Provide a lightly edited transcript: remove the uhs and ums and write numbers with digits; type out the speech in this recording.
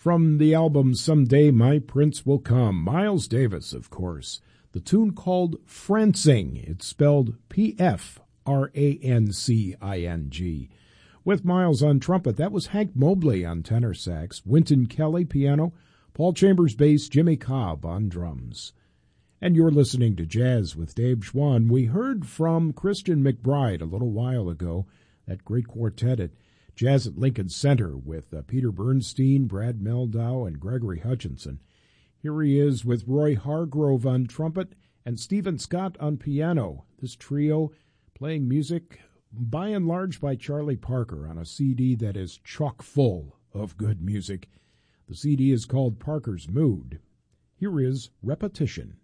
From the album Someday My Prince Will Come, Miles Davis, of course. The tune called Francing. It's spelled P-F-R-A-N-C-I-N-G. With Miles on trumpet, that was Hank Mobley on tenor sax, Wynton Kelly piano, Paul Chambers bass, Jimmy Cobb on drums. And you're listening to Jazz with Dave Schwann. We heard from Christian McBride a little while ago, that great quartet at Jazz at Lincoln Center with Peter Bernstein, Brad Meldau, and Gregory Hutchinson. Here he is with Roy Hargrove on trumpet and Stephen Scott on piano. This trio playing music by and large by Charlie Parker on a CD that is chock full of good music. The CD is called Parker's Mood. Here is Repetition.